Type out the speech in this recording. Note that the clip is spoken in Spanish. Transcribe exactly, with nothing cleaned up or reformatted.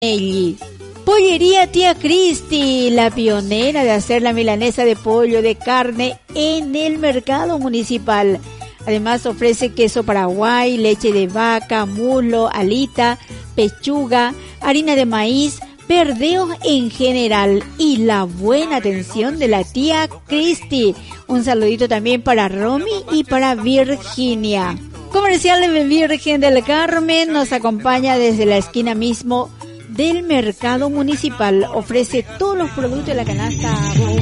Elli. Pollería Tía Cristi, la pionera de hacer la milanesa de pollo de carne en el mercado municipal. Además ofrece queso paraguay, leche de vaca, muslo, alita, pechuga, harina de maíz, verdeos en general y la buena atención de la Tía Cristi. Un saludito también para Romy y para Virginia. Comercial de Virgen del Carmen nos acompaña desde la esquina mismo del mercado municipal. Ofrece todos los productos de la canasta